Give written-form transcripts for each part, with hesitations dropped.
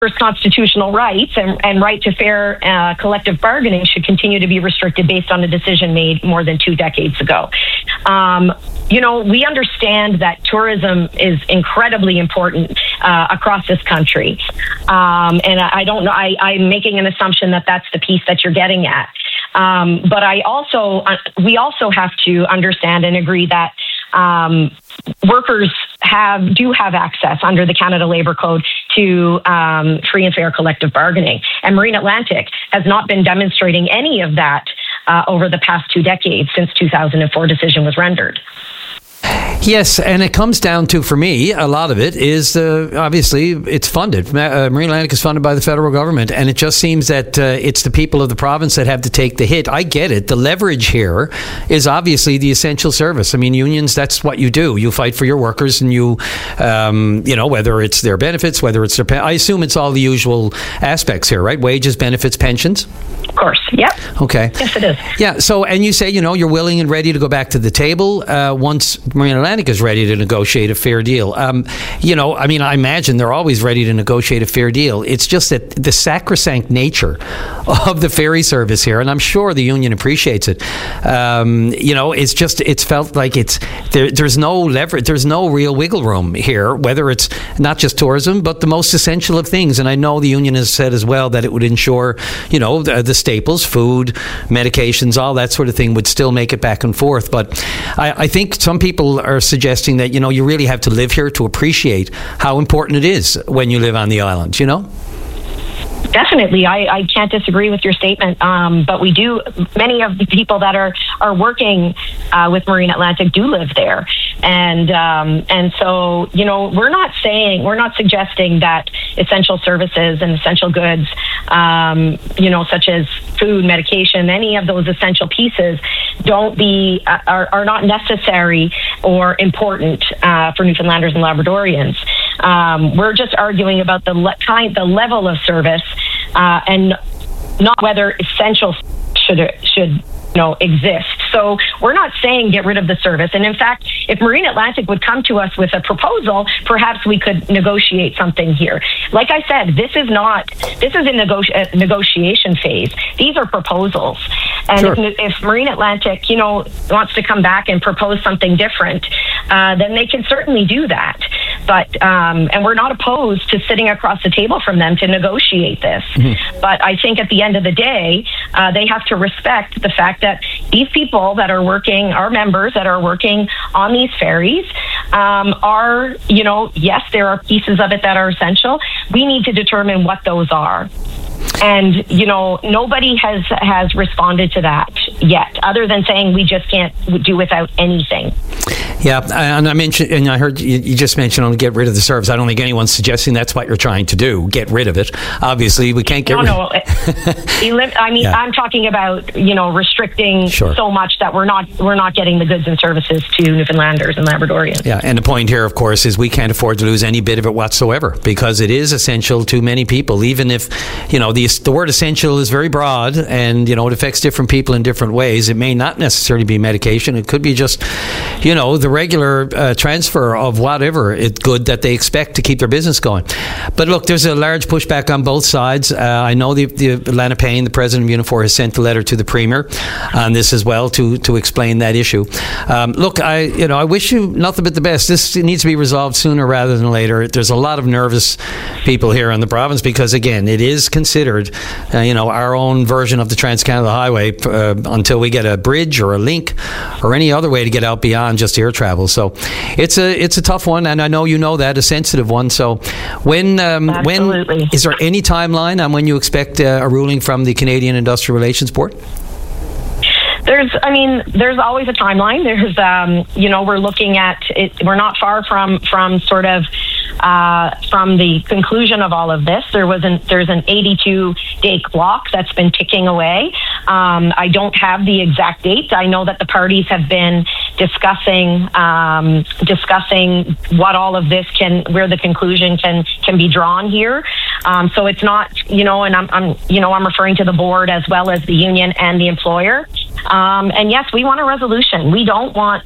constitutional rights and right to fair collective bargaining should continue to be restricted based on a decision made more than 2 decades ago. We understand that tourism is incredibly important across this country. And I don't know, I'm making an assumption that that's the piece that you're getting at. But we also have to understand and agree that workers do have access under the Canada Labour Code to free and fair collective bargaining. And Marine Atlantic has not been demonstrating any of that over the past 2 decades since 2004 decision was rendered. Yes, and it comes down to, for me, a lot of it is obviously it's funded. Marine Atlantic is funded by the federal government, and it just seems that it's the people of the province that have to take the hit. I get it. The leverage here is obviously the essential service. I mean, unions, that's what you do. You fight for your workers, and you whether it's their benefits, whether it's their I assume it's all the usual aspects here, right? Wages, benefits, pensions? Of course, yep. Okay. Yes, it is. Yeah, so, and you say, you're willing and ready to go back to the table once Marine Atlantic is ready to negotiate a fair deal. I imagine they're always ready to negotiate a fair deal. It's just that the sacrosanct nature of the ferry service here, and I'm sure the union appreciates it, it's felt like there's no leverage, there's no real wiggle room here, whether it's not just tourism, but the most essential of things. And I know the union has said as well that it would ensure, the staples, food, medications, all that sort of thing would still make it back and forth. But I think some people are suggesting that, you really have to live here to appreciate how important it is when you live on the island, Definitely. I can't disagree with your statement. But we do, many of the people that are working with Marine Atlantic do live there. And so, we're not suggesting that essential services and essential goods, such as food, medication, any of those essential pieces are not necessary or important for Newfoundlanders and Labradorians. We're just arguing about the level of service and not whether essential should exist. So we're not saying get rid of the service. And in fact, if Marine Atlantic would come to us with a proposal, perhaps we could negotiate something here. Like I said, this is a negotiation phase. These are proposals. And sure. if Marine Atlantic, wants to come back and propose something different, then they can certainly do that. But and we're not opposed to sitting across the table from them to negotiate this. Mm-hmm. But I think at the end of the day, they have to respect the fact that these people that are working, our members that are working on these ferries, are, yes, there are pieces of it that are essential. We need to determine what those are. And, nobody has responded to that yet, other than saying we just can't do without anything. Yeah, and I heard you just mentioned get rid of the service. I don't think anyone's suggesting that's what you're trying to do, get rid of it. Obviously, we can't get rid of it. I'm talking about, restricting sure. so much that we're not getting the goods and services to Newfoundlanders and Labradorians. Yeah, and the point here, of course, is we can't afford to lose any bit of it whatsoever, because it is essential to many people, even if, the word essential is very broad and, it affects different people in different ways. It may not necessarily be medication. It could be just, the regular transfer of whatever it's good that they expect to keep their business going. But look, there's a large pushback on both sides. I know the Alana Payne, the president of Unifor, has sent a letter to the Premier on this as well to explain that issue. Look, I wish you nothing but the best. This needs to be resolved sooner rather than later. There's a lot of nervous people here in the province because, again, it is considered, our own version of the Trans-Canada Highway until we get a bridge or a link or any other way to get out beyond just air travel. So it's a tough one, and I know that, a sensitive one. So when is there any timeline on when you expect a ruling from the Canadian Industrial Relations Board? There's always a timeline. There's, we're looking at it. We're not far from sort of from the conclusion of all of this. There's an 82-day clock that's been ticking away. I don't have the exact date. I know that the parties have been discussing what all of this where the conclusion can be drawn here. So it's not, and I'm referring to the board as well as the union and the employer. And yes, we want a resolution. We don't want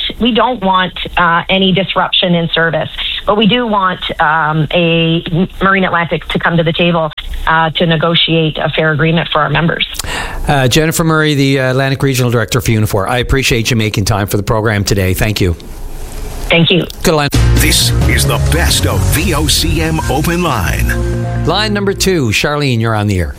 any disruption in service, but we do want a Marine Atlantic to come to the table to negotiate a fair agreement for our members. Jennifer Murray, the Atlantic Regional Director for Unifor. I appreciate you making time for the program today. Thank you. Thank you. Good line. This is the best of VOCM Open Line. Line number 2, Charlene, you're on the air.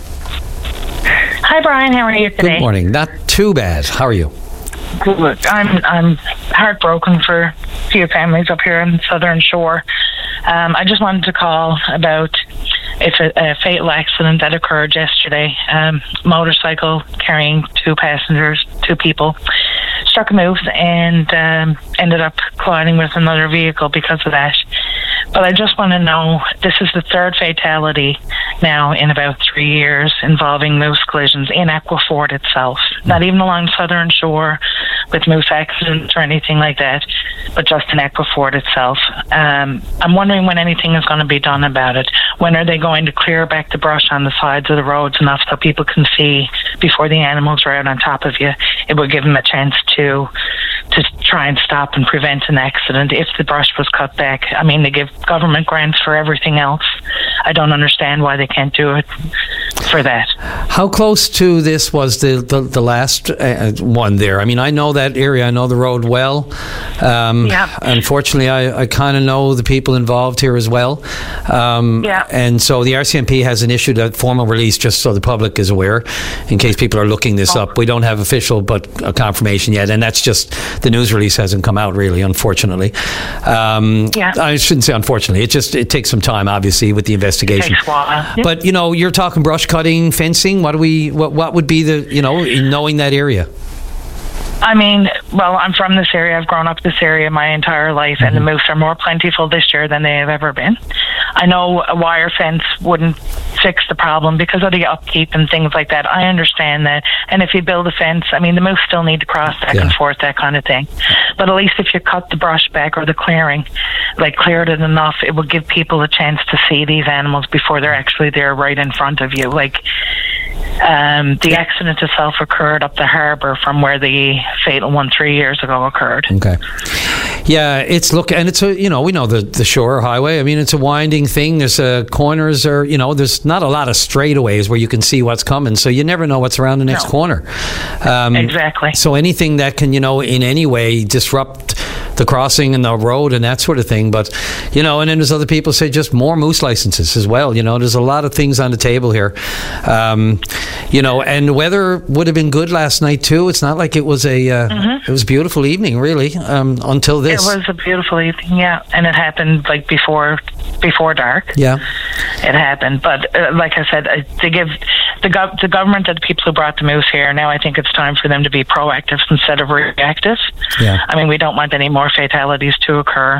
Hi, Brian. How are you today? Good morning. Not too bad. How are you? Good. I'm heartbroken for a few families up here on the Southern Shore. I just wanted to call about a fatal accident that occurred yesterday. Motorcycle carrying two people, struck a moose and ended up colliding with another vehicle because of that. But I just want to know, this is the third fatality now in about 3 years involving moose collisions in Aquafort itself. Not even along the Southern Shore with moose accidents or anything like that, but just in Aquafort itself. I'm wondering when anything is going to be done about it. When are they going to clear back the brush on the sides of the roads enough so people can see before the animals are out on top of you? It would give them a chance to try and stop and prevent an accident if the brush was cut back. I mean, they give government grants for everything else. I don't understand why they can't do it for that. How close to this was the last one there? I mean, I know that area. I know the road well. Unfortunately, I kind of know the people involved here as well. And so the RCMP hasn't issued a formal release, just so the public is aware, in case people are looking this up. We don't have official but a confirmation yet, and that's just the news release hasn't come out, really, unfortunately. I shouldn't say unfortunately. It takes some time, obviously, with the investigation. It takes a while. But you're talking brush cutting, fencing. What would be the in knowing that area? I mean, well, I'm from this area. I've grown up this area my entire life, and the moose are more plentiful this year than they have ever been. I know a wire fence wouldn't fix the problem because of the upkeep and things like that. I understand that. And if you build a fence, I mean, the moose still need to cross back and forth, that kind of thing. But at least if you cut the brush back or the clearing, cleared it enough, it would give people a chance to see these animals before they're actually there right in front of you. The accident itself occurred up the harbour from where the fatal one 3 years ago occurred. Okay. Yeah, it's we know the shore highway. I mean, it's a winding thing. There's corners there's not a lot of straightaways where you can see what's coming, so you never know what's around the next corner. Exactly. So anything that can, in any way disrupt the crossing and the road and that sort of thing. But, and then there's other people say just more moose licenses as well. There's a lot of things on the table here. And the weather would have been good last night too. It's not like it was it was a beautiful evening, really, until this. It was a beautiful evening, yeah. And it happened before dark. Yeah. It happened. But like I said, to give the government and the people who brought the moose here, now I think it's time for them to be proactive instead of reactive. Yeah. I mean, we don't want any more fatalities to occur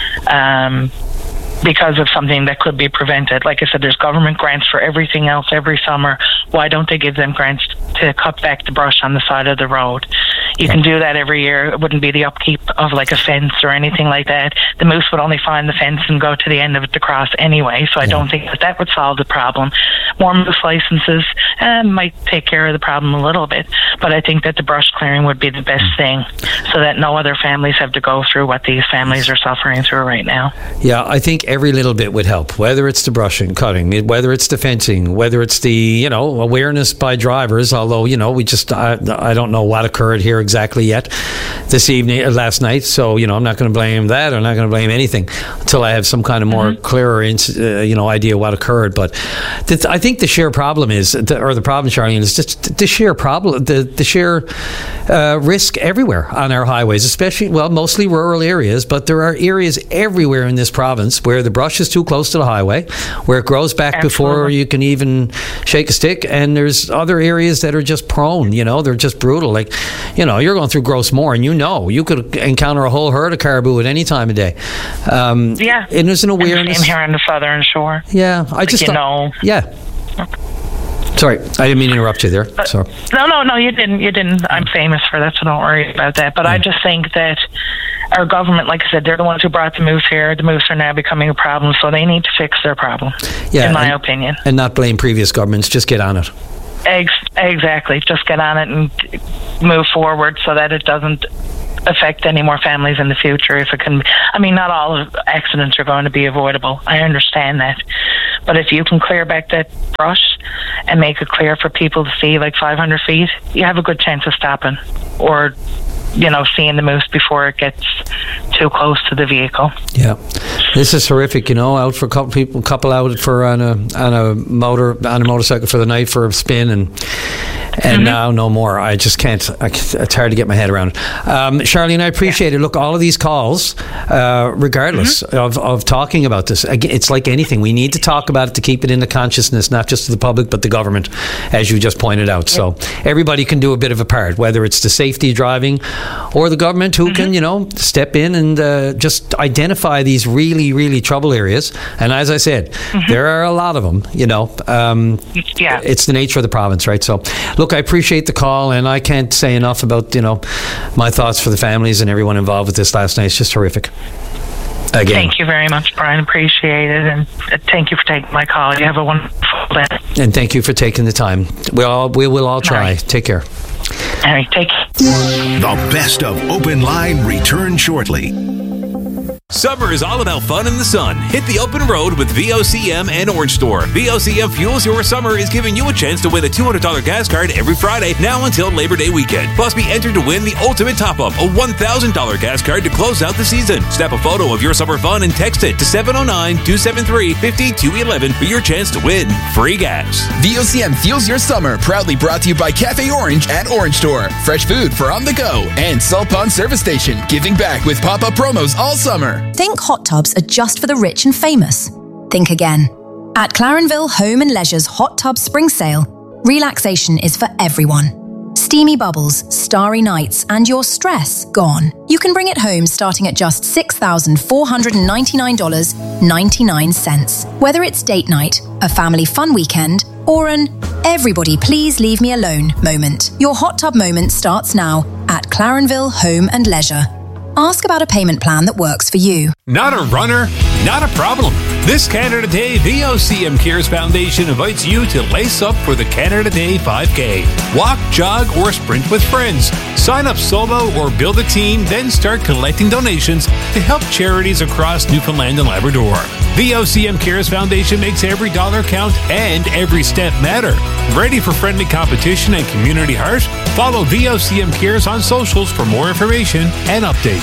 because of something that could be prevented. Like I said, there's government grants for everything else every summer. Why don't they give them grants to cut back the brush on the side of the road? You can do that every year. It wouldn't be the upkeep of a fence or anything like that. The moose would only find the fence and go to the end of it to cross anyway, so I don't think that would solve the problem. More moose licenses might take care of the problem a little bit, but I think that the brush clearing would be the best thing so that no other families have to go through what these families are suffering through right now. Yeah, I think every little bit would help, whether it's the brushing, cutting, whether it's the fencing, whether it's the, awareness by drivers, although, I don't know what occurred here exactly yet last night, so, I'm not going to blame that. I'm not going to blame anything until I have some kind of more clearer, idea what occurred. But I think the sheer problem is, the problem, Charlene, is just the sheer problem, the sheer risk everywhere on our highways, especially, mostly rural areas, but there are areas everywhere in this province where the brush is too close to the highway, where it grows back before you can even shake a stick, and there's other areas that are just prone, they're just brutal. You're going through Gross Moor, and you could encounter a whole herd of caribou at any time of day. And there's an awareness. Same here on the Southern Shore. Yeah, Yeah. Sorry, I didn't mean to interrupt you there. No, you didn't. I'm famous for that, so don't worry about that. But I just think that our government, like I said, they're the ones who brought the moose here. The moose are now becoming a problem, so they need to fix their problem, in my opinion. And not blame previous governments, just get on it. Exactly. Just get on it and move forward so that it doesn't affect any more families in the future. If it can, I mean, not all accidents are going to be avoidable. I understand that. But if you can clear back that brush and make it clear for people to see like 500 feet, you have a good chance of stopping or, seeing the moose before it gets too close to the vehicle. Yeah, this is horrific. Out for a couple out for on a motorcycle for the night for a spin, and now no more. I just can't. It's hard to get my head around. Charlene, I appreciate it. Look, all of these calls, regardless of talking about this, it's like anything. We need to talk about it to keep it in the consciousness, not just to the public, but the government, as you just pointed out. So everybody can do a bit of a part, whether it's the safety driving or the government who can, step in and just identify these really, really trouble areas. And as I said, there are a lot of them, It's the nature of the province, right? So, look, I appreciate the call, and I can't say enough about, my thoughts for the families and everyone involved with this last night. It's just horrific. Again. Thank you very much, Brian. Appreciate it, and thank you for taking my call. You have a wonderful day. And thank you for taking the time. We will all try. Right. Take care. All right, take care. The best of Open Line returns shortly. Summer is all about fun in the sun. Hit the open road with VOCM and Orange Store. VOCM Fuels Your Summer is giving you a chance to win a $200 gas card every Friday, now until Labor Day weekend. Plus, be entered to win the ultimate top-up, a $1,000 gas card to close out the season. Snap a photo of your summer fun and text it to 709-273-5211 for your chance to win free gas. VOCM Fuels Your Summer, proudly brought to you by Cafe Orange at Orange Store. Fresh food for on the go. And Salt Pond Service Station, giving back with pop-up promos all summer. Think hot tubs are just for the rich and famous. Think again. At Clarenville Home and Leisure's Hot Tub Spring Sale, relaxation is for everyone. Steamy bubbles, starry nights, and your stress gone. You can bring it home starting at just $6,499.99. Whether it's date night, a family fun weekend, or an everybody please leave me alone moment, your hot tub moment starts now at Clarenville Home and Leisure. Ask about a payment plan that works for you. Not a runner? Not a problem. This Canada Day, VOCM Cares Foundation invites you to lace up for the Canada Day 5K. Walk, jog, or sprint with friends. Sign up solo or build a team, then start collecting donations to help charities across Newfoundland and Labrador. VOCM Cares Foundation makes every dollar count and every step matter. Ready for friendly competition and community heart? Follow VOCM Cares on socials for more information and updates.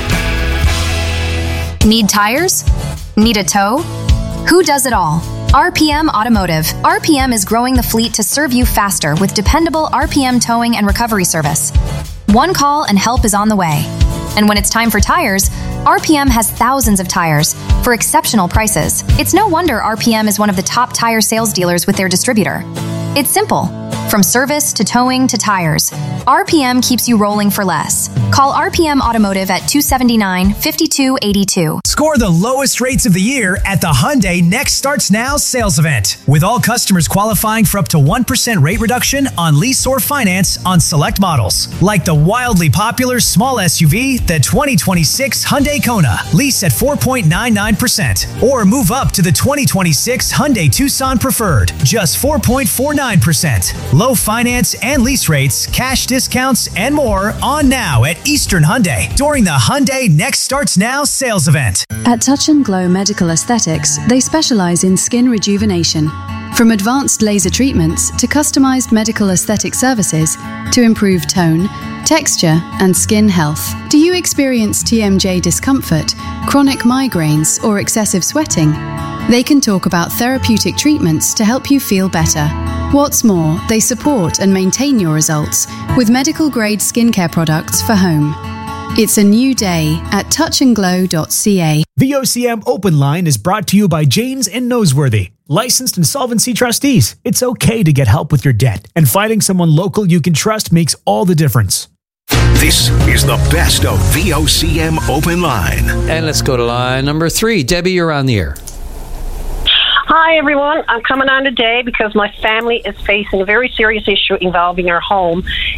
Need tires? Need a tow? Who does it all? RPM Automotive. RPM is growing the fleet to serve you faster with dependable RPM towing and recovery service. One call and help is on the way. And when it's time for tires, RPM has thousands of tires for exceptional prices. It's no wonder RPM is one of the top tire sales dealers with their distributor. It's simple. From service to towing to tires, RPM keeps you rolling for less. Call RPM Automotive at 279-5282. Score the lowest rates of the year at the Hyundai Next Starts Now sales event, with all customers qualifying for up to 1% rate reduction on lease or finance on select models, like the wildly popular small SUV, the 2026 Hyundai Kona, lease at 4.99%, or move up to the 2026 Hyundai Tucson Preferred, just 4.49%. Low finance and lease rates, cash discounts, and more on now at Eastern Hyundai during the Hyundai Next Starts Now sales event. At Touch and Glow Medical Aesthetics, they specialize in skin rejuvenation. From advanced laser treatments to customized medical aesthetic services to improve tone, texture, and skin health. Do you experience TMJ discomfort, chronic migraines, or excessive sweating? They can talk about therapeutic treatments to help you feel better. What's more, they support and maintain your results with medical-grade skincare products for home. It's a new day at touchandglow.ca. VOCM Open Line is brought to you by Janes and Noseworthy, licensed insolvency trustees. It's okay to get help with your debt, and finding someone local you can trust makes all the difference. This is the best of VOCM Open Line. And let's go to line number 3. Debbie, you're on the air. Hi, everyone. I'm coming on today because my family is facing a very serious issue involving our home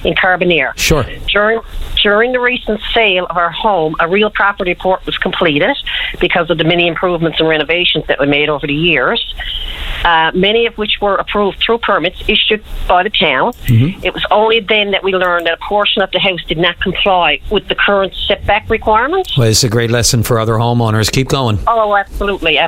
in Carbonear. Sure. During the recent sale of our home, a real property report was completed because of the many improvements and renovations that we made over the years, many of which were approved through permits issued by the town. Mm-hmm. It was only then that we learned that a portion of the house did not comply with the current setback requirements. Well, it's a great lesson for other homeowners. Keep going. Oh, absolutely.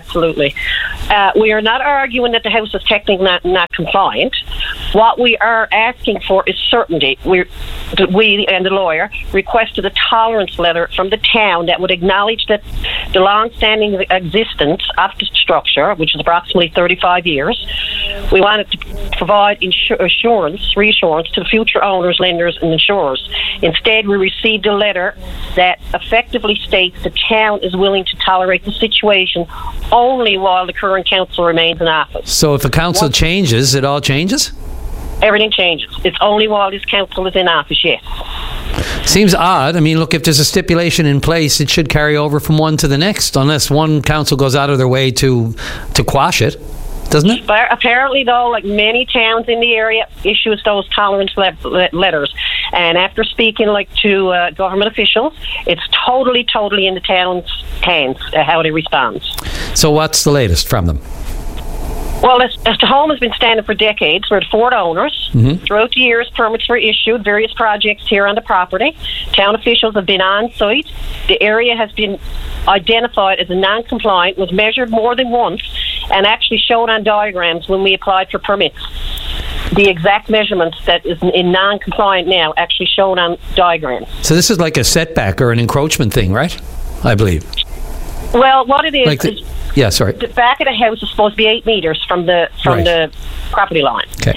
We are not arguing that the house is technically not compliant. What we are asking for is certainty. We and the lawyer requested a tolerance letter from the town that would acknowledge that the long-standing existence of the structure, which is approximately 35 years, we wanted to provide reassurance to the future owners, lenders, and insurers. Instead, we received a letter that effectively states the town is willing to tolerate the situation only while the current council remains in office. So if a council changes, it all changes? Everything changes. It's only while this council is in office, yes. Seems odd. I mean, look, if there's a stipulation in place, it should carry over from one to the next, unless one council goes out of their way to quash it, doesn't it? But apparently, though, like many towns in the area, issues those tolerance letters. And after speaking to government officials, it's totally in the town's hands how they respond. So what's the latest from them? Well, as the home has been standing for decades, we're the fourth owners. Mm-hmm. Throughout the years, permits were issued, various projects here on the property. Town officials have been on site. The area has been identified as a non-compliant, was measured more than once, and actually showed on diagrams when we applied for permits. The exact measurements that is in non-compliant now actually shown on diagrams. So this is like a setback or an encroachment thing, right? I believe. Well, what it is, is yeah, sorry. the back of the house is supposed to be 8 meters from the property line. Okay.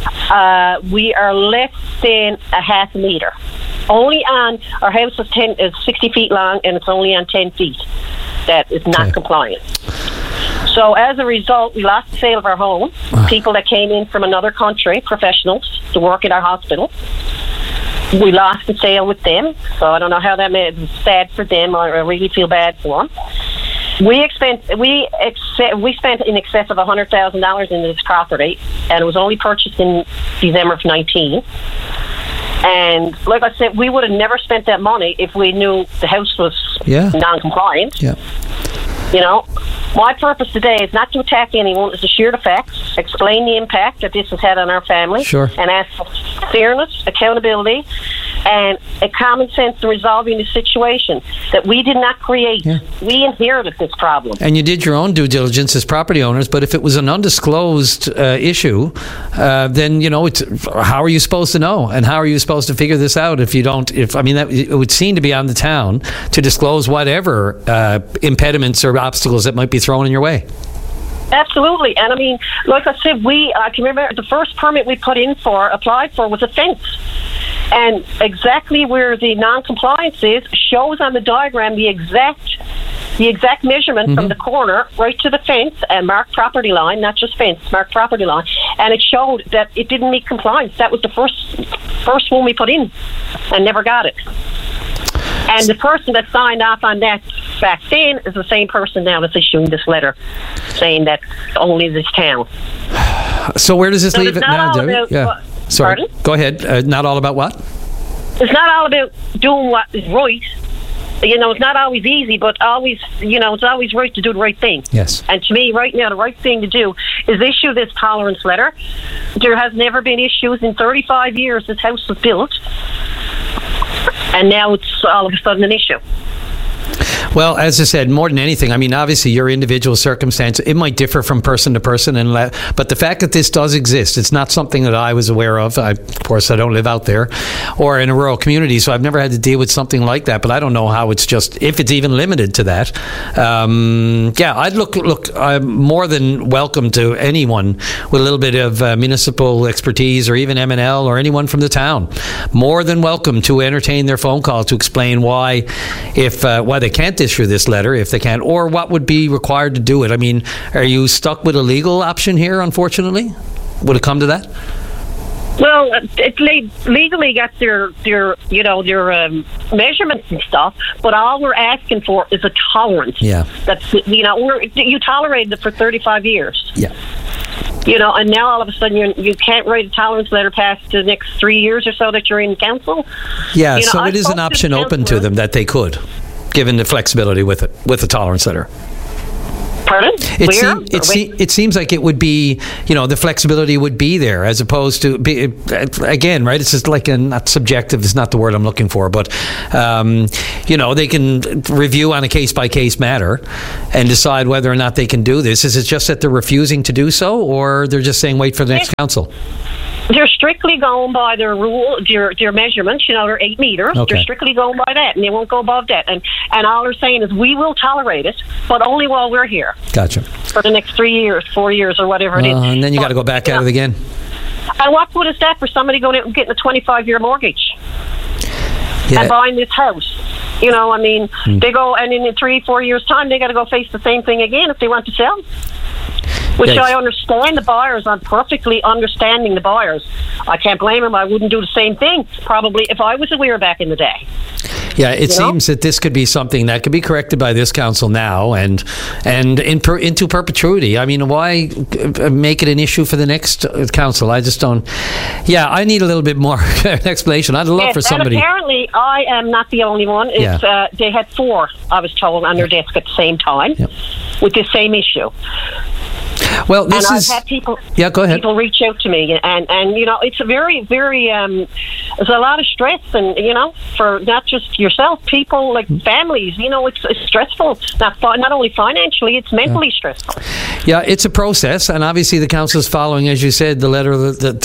We are less than a half a meter. Only on our house is 60 feet long, and it's only on 10 feet that is not compliant. So as a result, we lost the sale of our home. People that came in from another country, professionals, to work in our hospital. We lost the sale with them, so I don't know how that made it sad for them. I really feel bad for them. We spent in excess of $100,000 in this property, and it was only purchased in December of 19. And like I said, we would have never spent that money if we knew the house was non-compliant. Yeah. You know, my purpose today is not to attack anyone, it's to share the facts, explain the impact that this has had on our family, and ask for fairness, accountability, and a common sense in resolving the situation that we did not create. Yeah. We inherited this problem. And you did your own due diligence as property owners, but if it was an undisclosed issue, then, you know, how are you supposed to know? And how are you supposed to figure this out if you don't? It would seem to be on the town to disclose whatever impediments or obstacles that might be thrown in your way. Absolutely. And I mean, like I said, I can remember the first permit we applied for was a fence. And exactly where the non-compliance is shows on the diagram the exact measurement from the corner right to the fence and marked property line, not just fence, marked property line. And it showed that it didn't meet compliance. That was the first one we put in and never got it. And the person that signed off on that back then is the same person now that's issuing this letter saying that only this town. So where does this leave it now, Debbie? Sorry. Pardon? Go ahead. Not all about what? It's not all about doing what is right. You know, it's not always easy, but always, you know, it's always right to do the right thing. Yes. And to me, right now, the right thing to do is issue this tolerance letter. There has never been issues in 35 years this house was built. And now it's all of a sudden an issue. Well, as I said, more than anything, I mean, obviously your individual circumstance, it might differ from person to person, but the fact that this does exist, it's not something that I was aware of. Of course, I don't live out there or in a rural community, so I've never had to deal with something like that, but I don't know how it's just, if it's even limited to that. I'd look, I'm more than welcome to anyone with a little bit of municipal expertise or even M&L or anyone from the town. More than welcome to entertain their phone call to explain why they can't issue this letter if they can, or what would be required to do it. I mean, are you stuck with a legal option here, unfortunately? Would it come to that? Well, it legally got their measurements and stuff, but all we're asking for is a tolerance. Yeah. That's, you tolerated it for 35 years. Yeah. You know, and now all of a sudden you can't write a tolerance letter past the next 3 years or so that you're in council. Yeah, so it is an option open to them that they could, given the flexibility with it, with the tolerance letter. Pardon? It seems like it would be, the flexibility would be there, as opposed to, again, right? It's just like not subjective is not the word I'm looking for, but, they can review on a case-by-case matter and decide whether or not they can do this. Is it just that they're refusing to do so, or they're just saying wait for the next council? They're strictly going by their rule, their measurements. They're 8 meters. Okay. They're strictly going by that, and they won't go above that. And all they're saying is we will tolerate it, but only while we're here. Gotcha. For the next 3 years, 4 years, or whatever it is. And then you got to go back at it again. And what good is that for somebody going out and getting a 25-year mortgage and buying this house? They go, and in 3-4 years' time, they got to go face the same thing again if they want to sell. Which I understand the buyers. I'm perfectly understanding the buyers. I can't blame them. I wouldn't do the same thing, probably, if I was aware back in the day. Yeah, it seems that this could be something that could be corrected by this council now and into perpetuity. I mean, why make it an issue for the next council? I just don't. Yeah, I need a little bit more explanation. I'd love for somebody. And apparently, I am not the only one. It's, they had 4, I was told, on their desk at the same time with the same issue. Well, I've had people. Yeah, go ahead. People reach out to me, and it's a very, very. There's a lot of stress, and for not just yourself, people like families. It's stressful. Not only financially, it's mentally stressful. Yeah, it's a process, and obviously the council is following, as you said, the letter,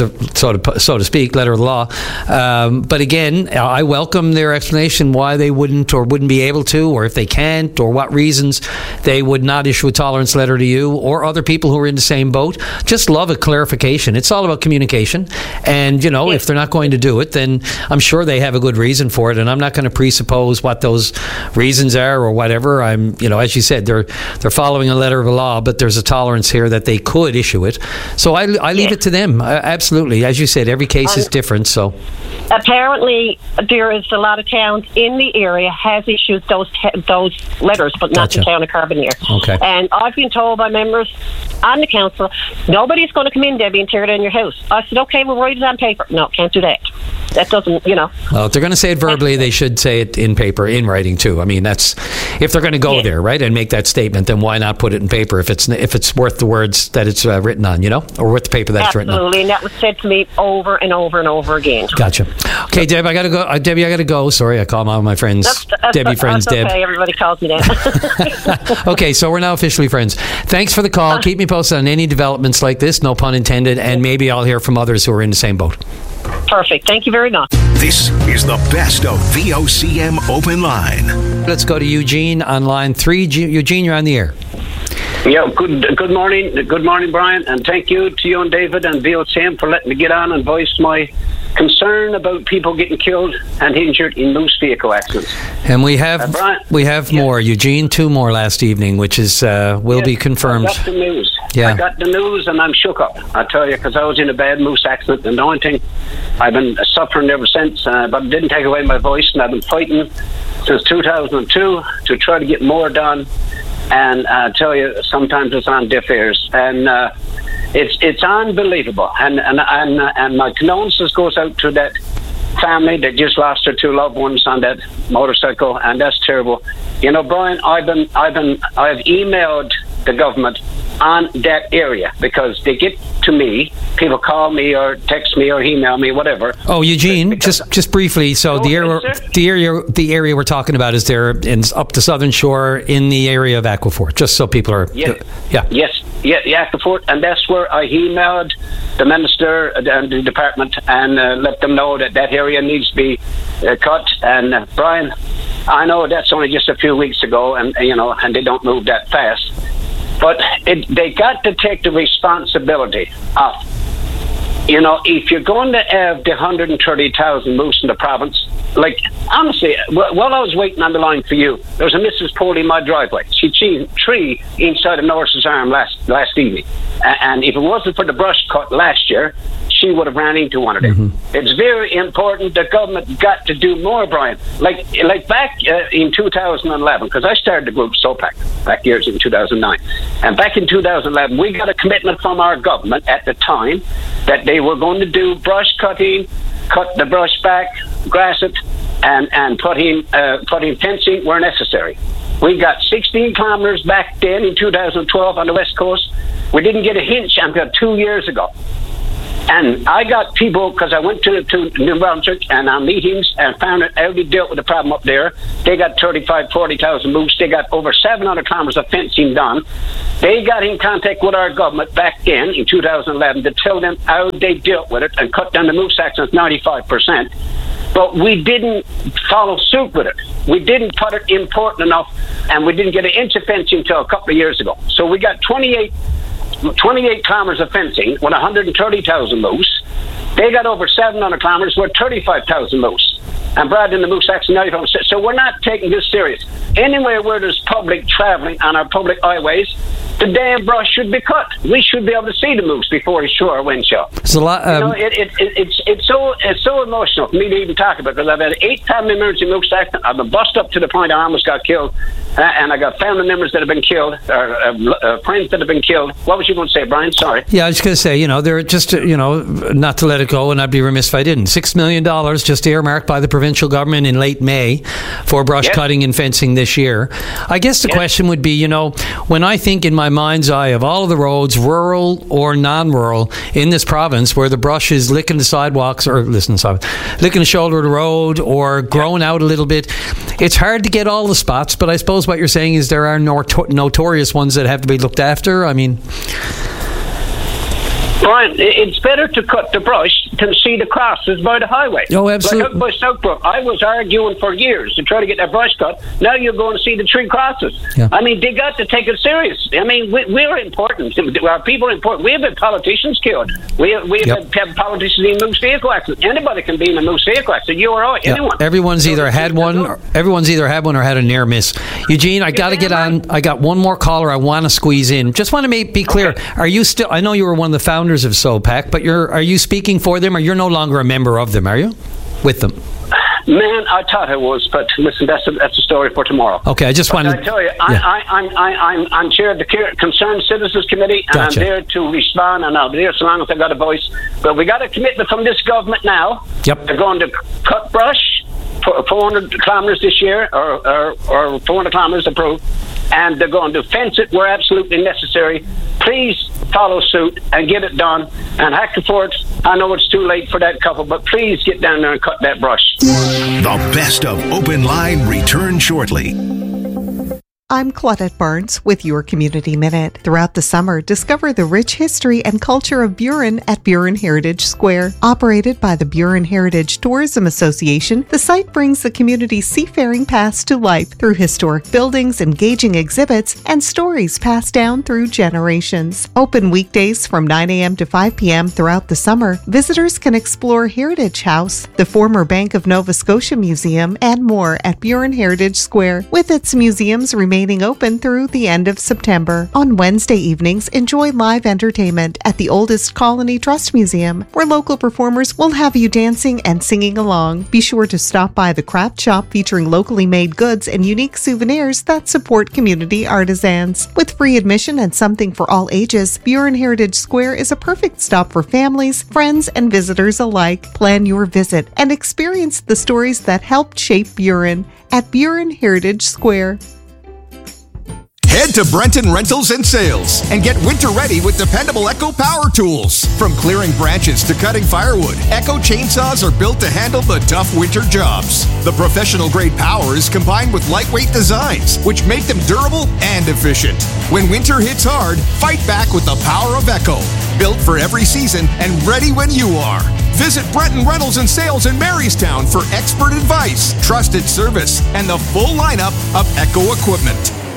so to speak, letter of the law. But again, I welcome their explanation why they wouldn't be able to, or if they can't, or what reasons they would not issue a tolerance letter to you or other people who are in the same boat. Just love a clarification. It's all about communication, and if they're not going to do it, then I'm sure they have a good reason for it, and I'm not going to presuppose what those reasons are or whatever. I'm, as you said, they're following a letter of the law, but there's a tolerance here that they could issue it. So I leave it to them. Absolutely, as you said, every case is different. So apparently, there is a lot of towns in the area has issued those letters, but not the town of Carbonear. Okay. And I've been told by members on the council, nobody's going to come in, Debbie, and tear down your house. I said, okay, we'll write it on paper. No, can't do that. That doesn't, Well, if they're going to say it verbally, they should say it in paper, in writing too. I mean, that's if they're going to go there, right, and make that statement. Then why not put it in paper if it's worth the words that it's written on, or worth the paper that it's written on. Absolutely, and that was said to me over and over and over again. Gotcha. Okay, Deb, I got to go. Debbie, I got to go. Sorry, I call all my friends Debbie friends. That's Deb. Okay, everybody calls me that. Okay, so we're now officially friends. Thanks for the call. Keep me posted on any developments like this. No pun intended. And maybe I'll hear from others who are in the same boat. Perfect. Thank you very much. This is the best of VOCM Open Line. Let's go to Eugene on line 3. Eugene, you're on the air. Yeah, good morning. Good morning, Brian. And thank you to you and David and VOCM for letting me get on and voice my concern about people getting killed and injured in loose vehicle accidents. And we have more, Eugene. 2 more last evening, which is will be confirmed. I got the news. Yeah. I got the news, and I'm shook up. I tell you, because I was in a bad moose accident, and the only thing I've been suffering ever since. But it didn't take away my voice, and I've been fighting since 2002 to try to get more done. And I tell you, sometimes it's on deaf ears, and it's unbelievable. And my condolences goes out to that family that just lost their 2 loved ones on that motorcycle, and that's terrible. Brian, I've emailed the government on that area because they get to me. People call me or text me or email me, whatever. Oh, Eugene, just briefly. So the area we're talking about is there up the Southern Shore in the area of Aquaforte. Just so people are. Yes, Aquaforte, and that's where I emailed the minister and the department and let them know that area needs to be cut. And Brian, I know that's only just a few weeks ago, and and they don't move that fast. But they got to take the responsibility of if you're going to have the 130,000 moose in the province, like, honestly, while I was waiting on the line for you, there was a Mrs. Poley in my driveway. She cheated a tree inside of Norris's arm last evening. And if it wasn't for the brush cut last year, she would have ran into one of them. Mm-hmm. It's very important. The government got to do more, Brian. Like back in 2011, because I started the group SOPAC back years in 2009. And back in 2011, we got a commitment from our government at the time that they were going to do brush cutting, cut the brush back, grass it, and put in fencing where necessary. We got 16 kilometres back then in 2012 on the West Coast. We didn't get a hinge until 2 years ago. And I got people, because I went to New Brunswick and on meetings and found out how they dealt with the problem up there. They got 40,000 moose. They got over 700 kilometres of fencing done. They got in contact with our government back then in 2011 to tell them how they dealt with it and cut down the moose accidents 95%. But we didn't follow suit with it. We didn't put it important enough, and we didn't get an inch of fencing until a couple of years ago. So we got 28 kilometres of fencing with 130,000 moose. They got over 700 kilometres with 35,000 moose. And Brad in the moose accident 95%. So we're not taking this serious. Anywhere where there's public travelling on our public highways, the damn brush should be cut. We should be able to see the moose before it's sure wind chill. It's a lot. It's so emotional for me to even talk about, because I've had 8 family members in moose accident. I've been bust up to the point I almost got killed, and I got family members that have been killed, or friends that have been killed. What was you going to say, Brian? Sorry. Yeah, I was going to say, they're just, not to let it go, and I'd be remiss if I didn't. $6 million just earmarked by the provincial government in late May for brush cutting and fencing this year. I guess the question would be, when I think in my mind's eye of all of the roads, rural or non-rural, in this province where the brush is licking the sidewalks, or licking the shoulder of the road, or growing out a little bit, it's hard to get all the spots, but I suppose what you're saying is there are notorious ones that have to be looked after. I mean, Brian, it's better to cut the brush than see the crosses by the highway. Oh, absolutely. Like up by Southbrook, I was arguing for years to try to get that brush cut. Now you're going to see the tree crosses. Yeah. I mean, they got to take it serious. I mean, we're important. Our people are important. We have had politicians killed. We have had politicians in moose vehicle accidents. Anybody can be in a moose vehicle accident. You or I, anyone. Everyone's either had one or had a near miss. Eugene, I got to get on. I got one more caller I want to squeeze in. Just want to be clear. Okay. Are you still? I know you were one of the founders of SOPAC, but are you speaking for them, or you're no longer a member of them, are you? With them? Man, I thought I was, but listen, that's a story for tomorrow. Okay, I just wanted. I tell you, I'm chair of the Concerned Citizens Committee, and Gotcha. I'm there to respond, and I'll be there so long as I got a voice. But we got a commitment from this government now. Yep. They're going to cut brush for 400 kilometres this year, or 400 kilometres approved, and they're going to fence it where absolutely necessary. Please follow suit and get it done. And Hackford, I know it's too late for that couple, but please get down there and cut that brush. The best of Open Line returns shortly. I'm Claudette Barnes with your Community Minute. Throughout the summer, discover the rich history and culture of Burin at Burin Heritage Square. Operated by the Burin Heritage Tourism Association, the site brings the community's seafaring past to life through historic buildings, engaging exhibits, and stories passed down through generations. Open weekdays from 9 a.m. to 5 p.m. throughout the summer, visitors can explore Heritage House, the former Bank of Nova Scotia Museum, and more at Burin Heritage Square, with its museums remaining open through the end of September. On Wednesday evenings, enjoy live entertainment at the Oldest Colony Trust Museum, where local performers will have you dancing and singing along. Be sure to stop by the craft shop featuring locally made goods and unique souvenirs that support community artisans. With free admission and something for all ages, Burin Heritage Square is a perfect stop for families, friends, and visitors alike. Plan your visit and experience the stories that helped shape Burin at Burin Heritage Square. Head to Brenton Rentals and Sales and get winter ready with dependable Echo power tools. From clearing branches to cutting firewood, Echo chainsaws are built to handle the tough winter jobs. The professional grade power is combined with lightweight designs, which make them durable and efficient. When winter hits hard, fight back with the power of Echo. Built for every season and ready when you are. Visit Brenton Rentals and Sales in Marystown for expert advice, trusted service, and the full lineup of Echo equipment.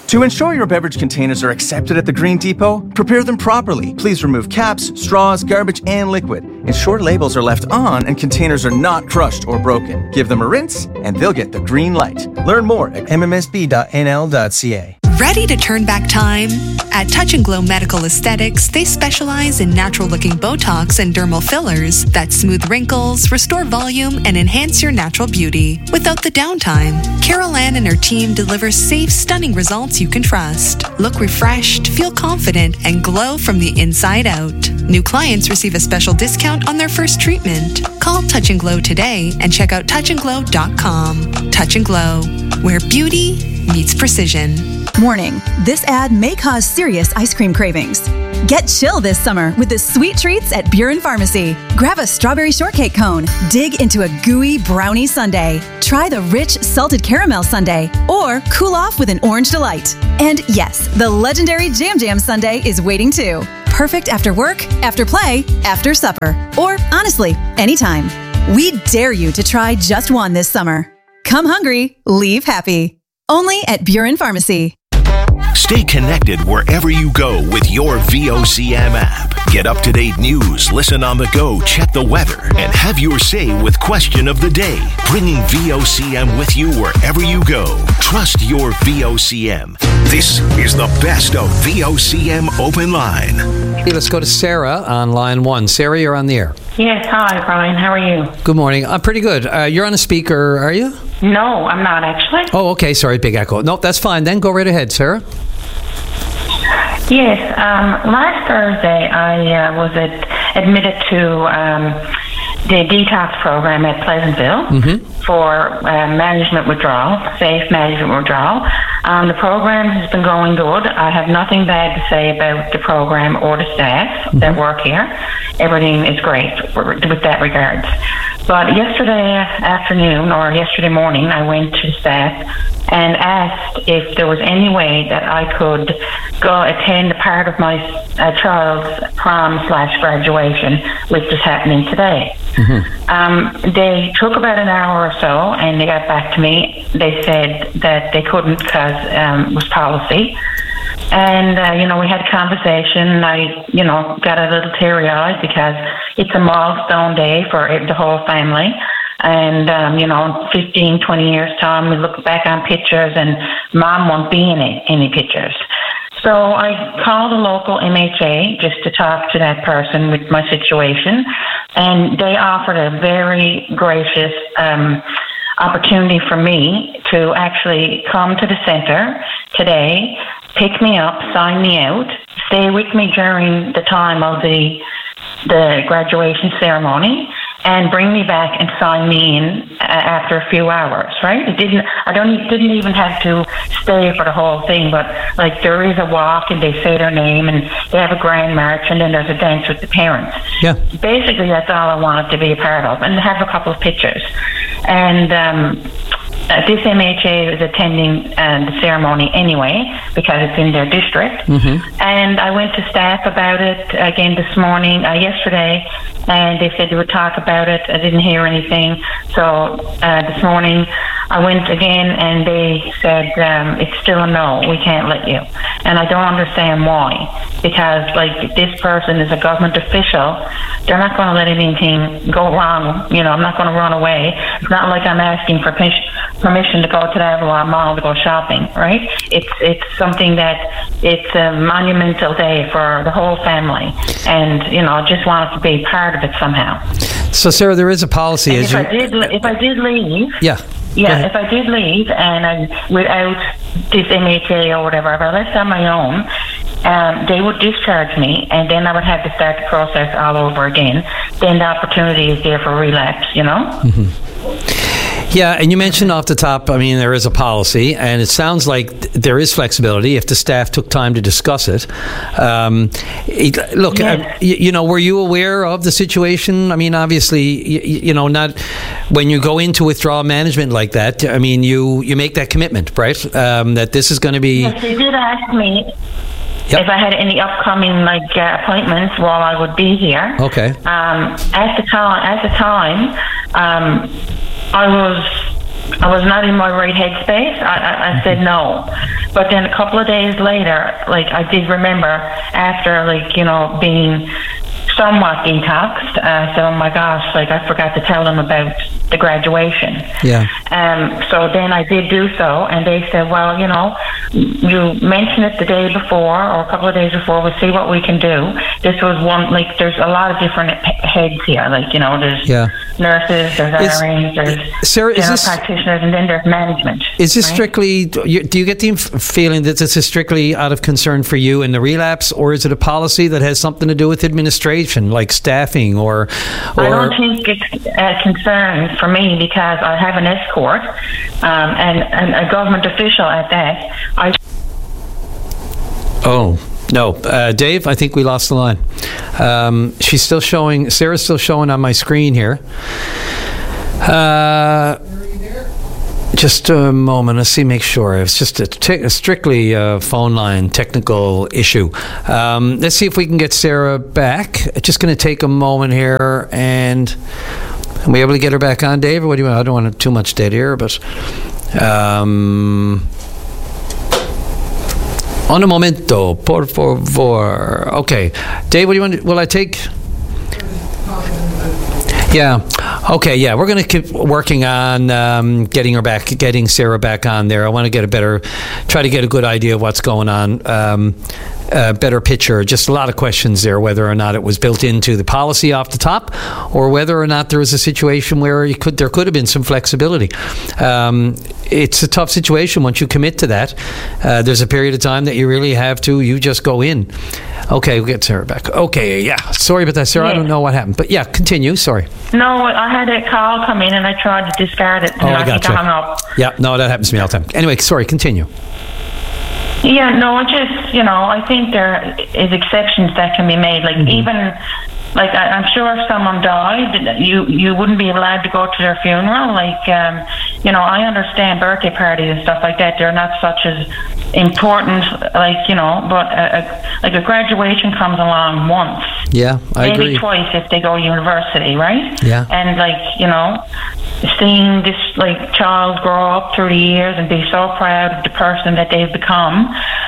To ensure your beverage containers are accepted at the Green Depot, prepare them properly. Please remove caps, straws, garbage, and liquid. Ensure labels are left on and containers are not crushed or broken. Give them a rinse, and they'll get the green light. Learn more at mmsb.nl.ca. Ready to turn back time? At Touch and Glow Medical Aesthetics, they specialize in natural-looking Botox and dermal fillers that smooth wrinkles, restore volume, and enhance your natural beauty without the downtime. Carol Ann and her team deliver safe, stunning results you can trust. Look refreshed, feel confident, and glow from the inside out. New clients receive a special discount on their first treatment. Call Touch and Glow today and check out touchandglow.com. Touch and Glow, where beauty meets precision. Warning, this ad may cause serious ice cream cravings. Get chill this summer with the sweet treats at Buren Pharmacy. Grab a strawberry shortcake cone, dig into a gooey brownie sundae, try the rich salted caramel sundae, or cool off with an orange delight. And yes, the legendary Jam Jam sundae is waiting too. Perfect after work, after play, after supper, or honestly, anytime. We dare you to try just one this summer. Come hungry, leave happy. Only at Buren Pharmacy. Stay connected wherever you go with your VOCM app. Get up-to-date news, listen on the go, check the weather, and have your say with Question of the Day. Bringing VOCM with you wherever you go. Trust your VOCM. This is the best of VOCM Open Line. Hey, let's go to Sarah on line 1. Sarah, you're on the air. Yes, hi, Brian. How are you? Good morning. I'm pretty good. You're on a speaker, are you? No, I'm not actually. Oh, okay. Sorry, big echo. Nope, that's fine. Then go right ahead, Sarah. Yes, last Thursday I was admitted to the detox program at Pleasantville for management withdrawal, safe management withdrawal. The program has been going good. I have nothing bad to say about the program or the staff that work here. Everything is great with that regards. But yesterday afternoon or yesterday morning, I went to staff and asked if there was any way that I could go attend a part of my child's prom/graduation, which is happening today. They took about an hour or so, and they got back to me. They said that they couldn't because it was policy. And, we had a conversation. I, got a little teary-eyed because it's a milestone day for the whole family. And, 15, 20 years' time, we look back on pictures and Mom won't be in any pictures. So I called a local MHA just to talk to that person with my situation. And they offered a very gracious opportunity for me to actually come to the center today, pick me up, sign me out, stay with me during the time of the graduation ceremony, and bring me back and sign me in after a few hours, right? I didn't even have to stay for the whole thing, but like there is a walk and they say their name and they have a grand march and then there's a dance with the parents. Yeah. Basically, that's all I wanted to be a part of, and have a couple of pictures. And this MHA is attending the ceremony anyway because it's in their district. And I went to staff about it again this morning, yesterday, and they said they would talk about it. I didn't hear anything. So this morning I went again and they said it's still a no, we can't let you. And I don't understand why, because like this person is a government official. They're not going to let anything go wrong. I'm not going to run away. It's not like I'm asking for permission to go to the Avalon Mall to go shopping, right? It's something that it's a monumental day for the whole family, and I just wanted to be part of it somehow. So, Sarah, there is a policy. If I did leave, if I did leave and without this MHA or whatever, if I left on my own, they would discharge me, and then I would have to start the process all over again. Then the opportunity is there for relapse, Yeah, and you mentioned off the top, there is a policy, and it sounds like there is flexibility if the staff took time to discuss it. Look, were you aware of the situation? Obviously, not when you go into withdrawal management like that. You make that commitment, right? That this is going to be. Yes, they did ask me. If I had any upcoming appointments while I would be here. At the time, I was I was not in my right headspace. I said no. But then a couple of days later, like, I did remember after, like, you know, being somewhat detoxed, I said, oh my gosh, like, I forgot to tell them about the graduation. Yeah. So then I did do so, and they said, well, you know, you mentioned it the day before or a couple of days before, we'll see what we can do. This was one, like, there's a lot of different heads here, like, you know, there's nurses, there's RNs, there's Sarah, general practitioners, and then there's management. Is this strictly, do you get the feeling that this is strictly out of concern for you in the relapse, or is it a policy that has something to do with administration, like staffing or I don't think it's a concern for me because I have an escort and a government official at that. Oh, no. Dave, I think we lost the line. She's still showing, Sarah's still showing on my screen here. Just a moment. Let's see, make sure. It's just a strictly phone line technical issue. Let's see if we can get Sarah back. It's just going to take a moment here, and are we able to get her back on, Dave? Or what do you want? I don't want too much dead air, but un momento, por favor. Okay, Dave, what do you want? Will I take? Yeah. Okay. Yeah, we're going to keep working on getting Sarah back on there. I want to try to get a good idea of what's going on. Better picture. Just a lot of questions there, whether or not it was built into the policy off the top, or whether or not there was a situation where there could have been some flexibility. It's a tough situation once you commit to that. There's a period of time that you really have to. You just go in. Okay, we'll get Sarah back. Okay, yeah. Sorry about that, Sarah. Yeah. I don't know what happened, but yeah, continue. Sorry. No, I had a call come in and I tried to discard it. And I think gotcha. I hung up. Yeah, no, that happens to me all the time. Anyway, sorry. Continue. Yeah, no, I think there is exceptions that can be made. Like, even, like, I'm sure if someone died, you wouldn't be allowed to go to their funeral. Like, I understand birthday parties and stuff like that. They're not such as important, like, but a graduation comes along once. Yeah, I agree. Maybe twice if they go to university, right? Yeah. And, seeing this, child grow up through the years and be so proud of the person that they've become,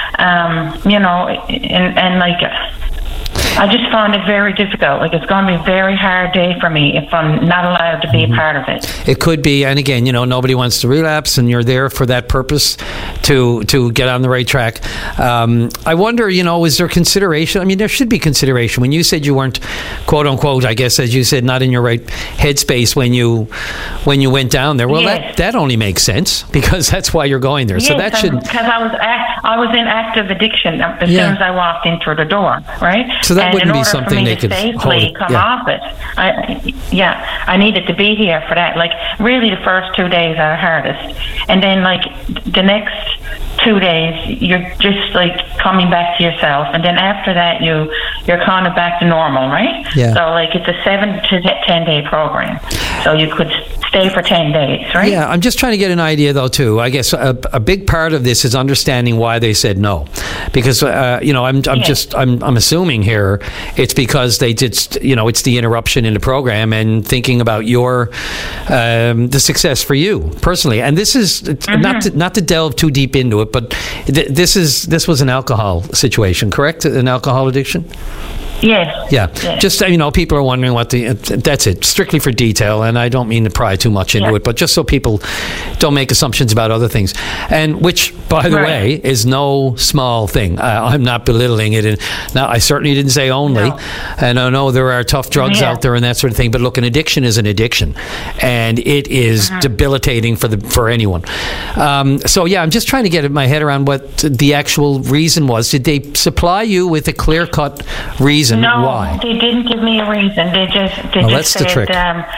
I just found it very difficult. Like, it's going to be a very hard day for me if I'm not allowed to be a part of it. It could be, and again, nobody wants to relapse, and you're there for that purpose to get on the right track. I wonder, is there consideration? I mean, there should be consideration. When you said you weren't, quote unquote, I guess, as you said, not in your right headspace when you went down there. Well, yes. that only makes sense because that's why you're going there. Yes, so that should, because I was in active addiction as soon as I walked into the door, right? So that and wouldn't in be order something for me they to could safely come off it, I needed to be here for that. Like, really, the first 2 days are hardest, and then the next 2 days you're just coming back to yourself, and then after that you're kind of back to normal, right? Yeah. So it's a 7 to 10 day program, so you could stay for 10 days, right? Yeah, I'm just trying to get an idea, though, too. I guess a big part of this is understanding why they said no, because I'm assuming here it's because they did, it's the interruption in the program and thinking about the success for you personally. And this is not to delve too deep into it, but this was an alcohol situation, correct? An alcohol addiction. Yes. Yeah. Just, people are wondering that's it, strictly for detail, and I don't mean to pry too much into it, but just so people don't make assumptions about other things. And which, by the way, is no small thing. I'm not belittling it. And now, I certainly didn't say only. No. And I know there are tough drugs out there and that sort of thing, but look, an addiction is an addiction, and it is debilitating for anyone. I'm just trying to get my head around what the actual reason was. Did they supply you with a clear-cut reason? No, why? They didn't give me a reason. They just that's said, the trick.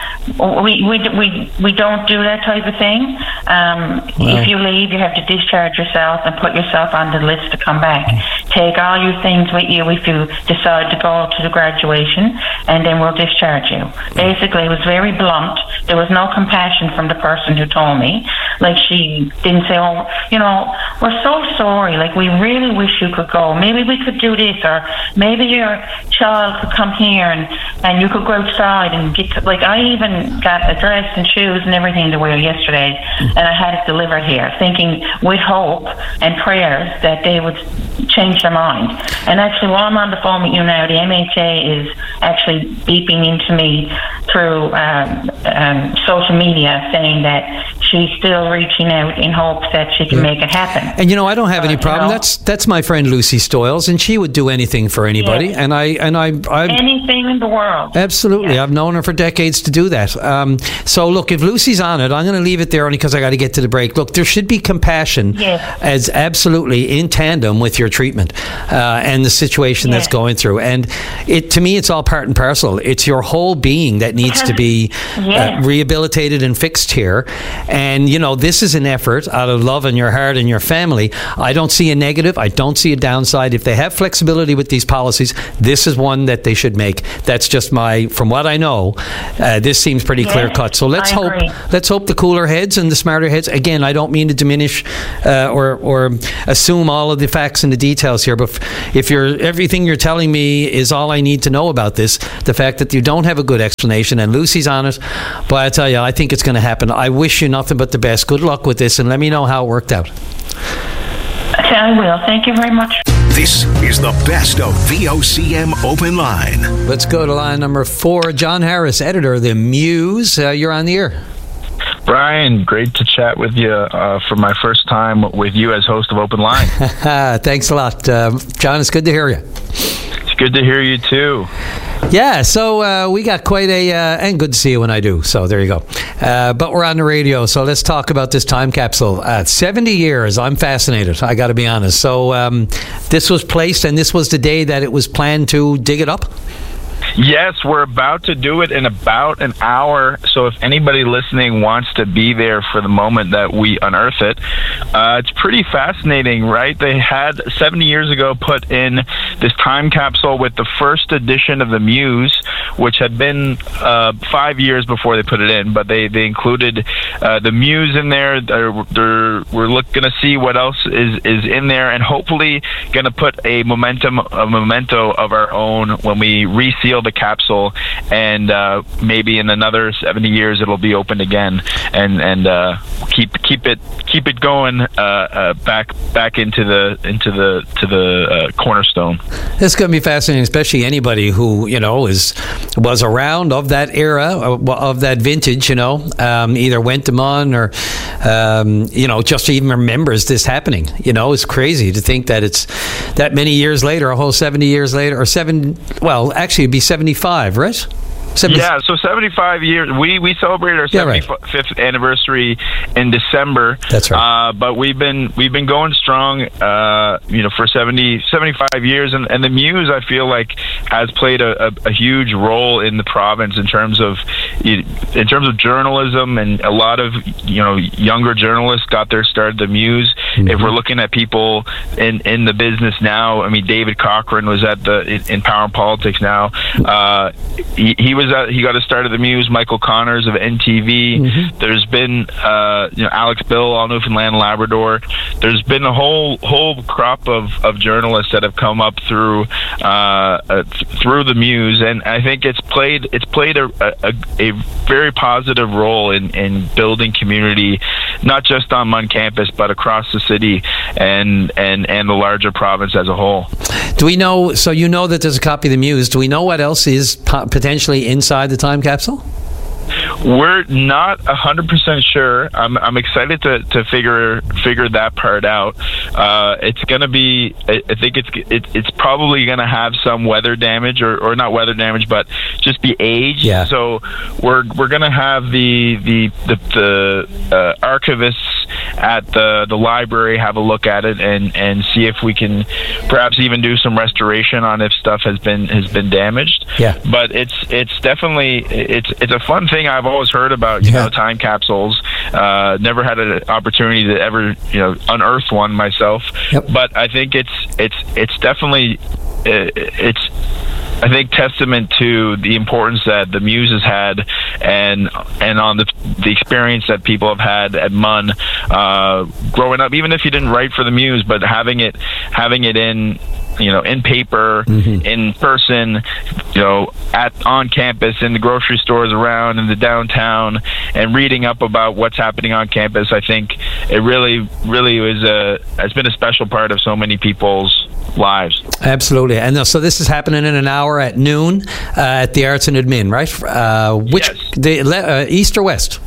we don't do that type of thing. If you leave, you have to discharge yourself and put yourself on the list to come back. take all your things with you if you decide to go to the graduation, and then we'll discharge you. Basically, it was very blunt. There was no compassion from the person who told me. Like, she didn't say, oh, you know, we're so sorry. Like, we really wish you could go. Maybe we could do this, or maybe your child could come here and you could go outside and get to, like, I even got a dress and shoes and everything to wear yesterday, and I had it delivered here, thinking with hope and prayers that they would change their mind. And actually, while I'm on the phone with you now, the MHA is actually beeping into me through social media saying that she's still reaching out in hopes that she can make it happen. And you know, I don't have any problem. That's my friend Lucy Stoyles, and she would do anything for anybody. Yes. And I anything in the world. Absolutely, I've known her for decades to do that. So look, if Lucy's on it, I'm going to leave it there only because I got to get to the break. Look, there should be compassion as absolutely in tandem with your treatment and the situation that's going through. And to me, it's all part and parcel. It's your whole being that needs to be rehabilitated and fixed here. And, you know, this is an effort out of love in your heart and your family. I don't see a negative. I don't see a downside. If they have flexibility with these policies, this is one that they should make. That's just from what I know, this seems pretty clear cut. So let's hope the cooler heads and the smarter heads. Again, I don't mean to diminish or assume all of the facts and the details here, but if everything you're telling me is all I need to know about this, the fact that you don't have a good explanation and Lucy's on it, but I tell you, I think it's going to happen. I wish you nothing but the best. Good luck with this, and let me know how it worked out. I will. Thank you very much. This is the best of VOCM Open Line. Let's go to line number 4. John Harris, editor of The Muse. You're on the air. Brian, great to chat with you for my first time with you as host of Open Line. Thanks a lot. John, it's good to hear you. It's good to hear you too. Yeah, so we got quite and good to see you when I do, so there you go. But we're on the radio, so let's talk about this time capsule. 70 years, I'm fascinated, I got to be honest. So this was placed, and this was the day that it was planned to dig it up? Yes, we're about to do it in about an hour. So if anybody listening wants to be there for the moment that we unearth it, it's pretty fascinating, right? They had 70 years ago put in this time capsule with the first edition of the Muse, which had been 5 years before they put it in, but they included the Muse in there. We're going to see what else is in there, and hopefully going to put a memento of our own when we reseal the capsule, and maybe in another 70 years it'll be opened again, and keep it going back into the cornerstone. This is going to be fascinating, especially anybody who was around of that era, of that vintage. Either went to Mon or just even remembers this happening. It's crazy to think that it's that many years later, a whole 70 years later, or actually it'd be 75, right? Yeah, so 75 years. We celebrated our 75th anniversary in December. That's right. But we've been going strong, for 75 years, and the Muse, I feel like, has played a huge role in the province in terms of journalism, and a lot of younger journalists got their start at the Muse. Mm-hmm. If we're looking at people in the business now, I mean, David Cochran was in Power and Politics now. He got to start at the Muse. Michael Connors of NTV. Mm-hmm. There's been Alex Bill, all Newfoundland and Labrador. There's been a whole crop of journalists that have come up through the Muse, and I think it's played a very positive role in building community, not just on Mun campus but across the city and the larger province as a whole. Do we know? So that there's a copy of the Muse. Do we know what else is potentially inside the time capsule? We're not 100% sure. I'm excited to figure that part out. It's going to be. I think it's probably going to have some weather damage, or not weather damage, but just the age. Yeah. So we're going to have the archivists at the library, have a look at it, and see if we can perhaps even do some restoration on if stuff has been damaged. Yeah. But it's definitely it's a fun thing. I've always heard about time capsules. Never had an opportunity to ever unearth one myself. Yep. But I think it's definitely I think testament to the importance that the Muse has had and on the experience that people have had at MUN growing up, even if you didn't write for the Muse, but having it in in paper, in person, on campus, in the grocery stores around, in the downtown, and reading up about what's happening on campus. I think it really, really has been a special part of so many people's lives. Absolutely. And so this is happening in an hour at noon at the Arts and Admin, right? East or west?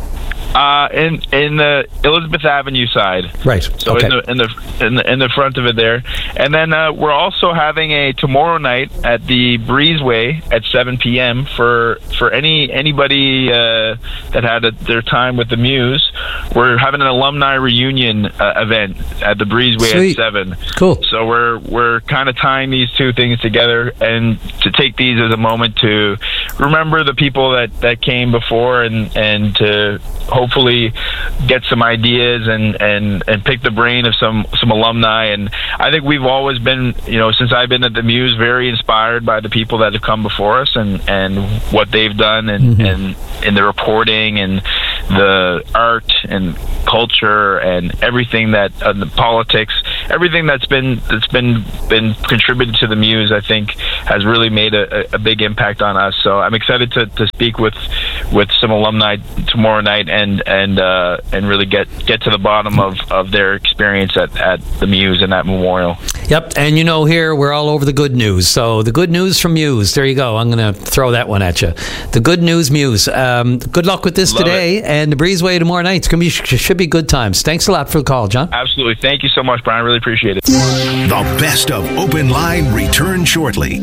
In the Elizabeth Avenue side, right? So okay. in the front of it there, and then we're also having a tomorrow night at the Breezeway at 7 p.m. for anybody that had their time with the Muse. We're having an alumni reunion event at the Breezeway at 7. Cool. So we're kind of tying these two things together and to take these as a moment to remember the people that came before and to hopefully get some ideas and pick the brain of some alumni. And I think we've always been, since I've been at the Muse, very inspired by the people that have come before us and what they've done and the reporting and the art and culture and everything that the politics, everything that's been contributed to the Muse, I think has really made a big impact on us. So I'm excited to speak with some alumni tomorrow night and really get to the bottom of their experience at the Muse and that memorial. Yep, and here we're all over the good news. So the good news from Muse. There you go. I'm going to throw that one at you. The good news Muse. Good luck with this today and the Breezeway tomorrow night. Should be good times. Thanks a lot for the call, John. Absolutely. Thank you so much, Brian. Really appreciate it. The best of Open Line return shortly.